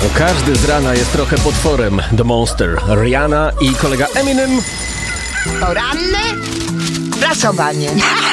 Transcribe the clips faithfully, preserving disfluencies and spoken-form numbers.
No, każdy z rana jest trochę potworem. The Monster, Rihanna i kolega Eminem. Poranne prasowanie.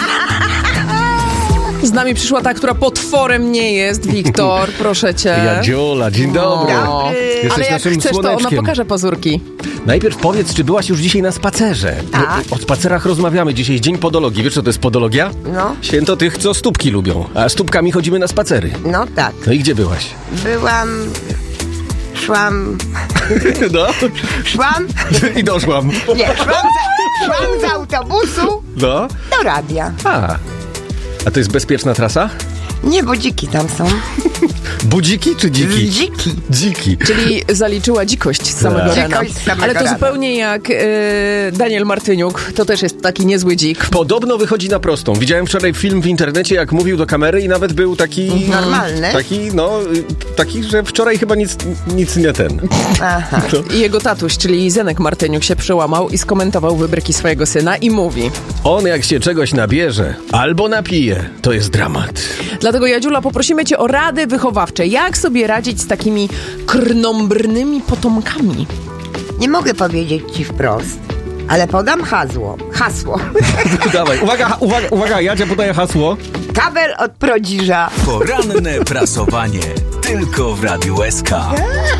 Z nami przyszła ta, która potworem nie jest. Wiktor, proszę cię. Jadziola, dzień dobry. O, Jesteś ale jak naszym chcesz, to ona słoneczkiem. pokaże pazurki. Najpierw powiedz, czy byłaś już dzisiaj na spacerze? Tak. O spacerach rozmawiamy. Dzisiaj jest dzień podologii. Wiesz, co to jest podologia? No. Święto tych, co stópki lubią. A stópkami chodzimy na spacery. No tak. No i gdzie byłaś? Byłam... Szłam... No. Szłam... I doszłam. Nie, szłam, za, szłam z autobusu No. do radia. A. A to jest bezpieczna trasa? Nie, bo dziki tam są. Budziki czy dziki? Dziki. Dziki. Czyli zaliczyła dzikość z samego Tak. rana. Dzikość z samego Ale to rana. zupełnie jak e, Daniel Martyniuk. To też jest taki niezły dzik. Podobno wychodzi na prostą. Widziałem wczoraj film w internecie, jak mówił do kamery i nawet był taki... Normalny? Taki, no, y, taki, że wczoraj chyba nic, nic nie ten. Aha. I jego tatuś, czyli Zenek Martyniuk, się przełamał i skomentował wybryki swojego syna i mówi: On jak się czegoś nabierze albo napije, to jest dramat. dlatego, Jadziula, poprosimy cię o rady wychowawcze. Jak sobie radzić z takimi krnąbrnymi potomkami? Nie mogę powiedzieć ci wprost, ale podam hasło. Hasło. Dawaj, uwaga, uwaga, uwaga, Jadzia podaje hasło. Kabel od Prodziża. Poranne prasowanie. Tylko w Radiu S K.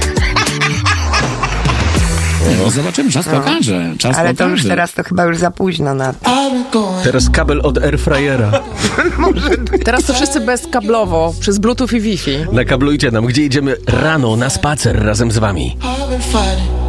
No, zobaczymy, czas pokaże. Czas Ale to pokaże. już teraz to chyba już za późno na to. Teraz kabel od airfryera. Teraz to wszyscy bezkablowo, przez Bluetooth i Wi-Fi. Nakablujcie nam, gdzie idziemy rano na spacer razem z wami. I've been fighting.